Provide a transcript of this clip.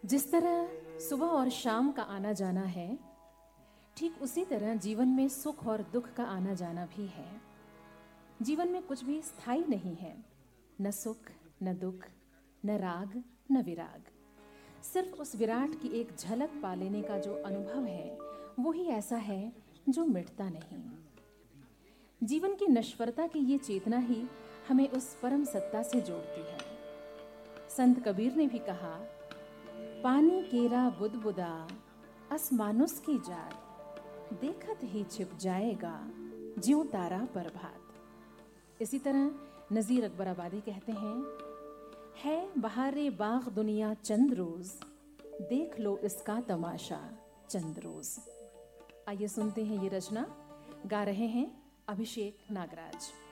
जिस तरह सुबह और शाम का आना जाना है, ठीक उसी तरह जीवन में सुख और दुख का आना जाना भी है। जीवन में कुछ भी स्थायी नहीं है, न सुख न दुख, न राग न विराग। सिर्फ उस विराट की एक झलक पा लेने का जो अनुभव है, वो ही ऐसा है जो मिटता नहीं। जीवन की नश्वरता की ये चेतना ही हमें उस परम सत्ता से जोड़ती है। संत कबीर ने भी कहा, पानी केरा बुदबुदा अस मानुस की जात, देखत ही छिप जाएगा ज्यों तारा प्रभात। इसी तरह नज़ीर अकबर आबादी कहते हैं, है बहारे बाग दुनिया चंद रोज, देख लो इसका तमाशा चंद रोज। आइए सुनते हैं ये रचना। गा रहे हैं अभिषेक नागराज।